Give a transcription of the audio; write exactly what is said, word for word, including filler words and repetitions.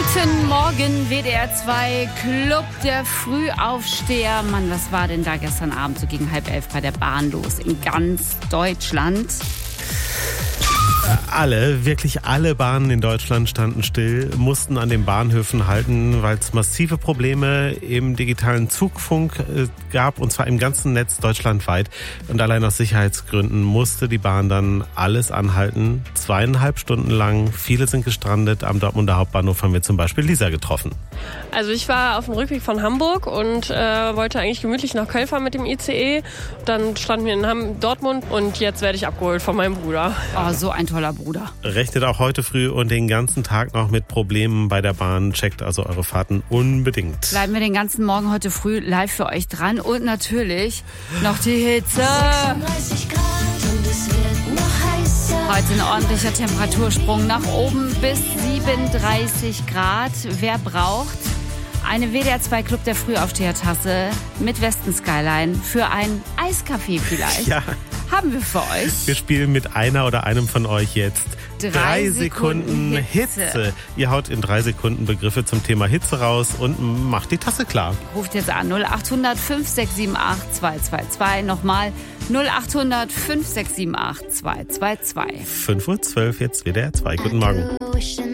Guten Morgen, W D R zwei, Club der Frühaufsteher. Mann, was war denn da gestern Abend so gegen halb elf bei der Bahn los in ganz Deutschland? Alle, wirklich alle Bahnen in Deutschland standen still, mussten an den Bahnhöfen halten, weil es massive Probleme im digitalen Zugfunk gab, und zwar im ganzen Netz deutschlandweit. Und allein aus Sicherheitsgründen musste die Bahn dann alles anhalten, zweieinhalb Stunden lang. Viele sind gestrandet. Am Dortmunder Hauptbahnhof haben wir zum Beispiel Lisa getroffen. Also ich war auf dem Rückweg von Hamburg und äh, wollte eigentlich gemütlich nach Köln fahren mit dem I C E. Dann standen wir in Ham- Dortmund und jetzt werde ich abgeholt von meinem Bruder. Oh, so ein toller Bruder. Rechnet auch heute früh und den ganzen Tag noch mit Problemen bei der Bahn. Checkt also eure Fahrten unbedingt. Bleiben wir den ganzen Morgen heute früh live für euch dran und natürlich noch die Hitze. sechsunddreißig Grad und es wird noch heißer. Heute ein ordentlicher Temperatursprung nach oben bis siebenunddreißig Grad. Wer braucht eine W D R zwei Club der Frühaufsteher-Tasse mit Westen Skyline für ein Eiskaffee vielleicht? Ja. Haben wir für euch. Wir spielen mit einer oder einem von euch jetzt Drei drei Sekunden Sekunden Hitze. Hitze. Ihr haut in drei Sekunden Begriffe zum Thema Hitze raus und macht die Tasse klar. Ruft jetzt an null acht hundert fünf sechs sieben acht zwei zwei zwei. Nochmal null acht hundert fünf sechs sieben acht zwei zwei zwei. fünf Uhr zwölf, jetzt W D R zwei. Guten Morgen. Wishing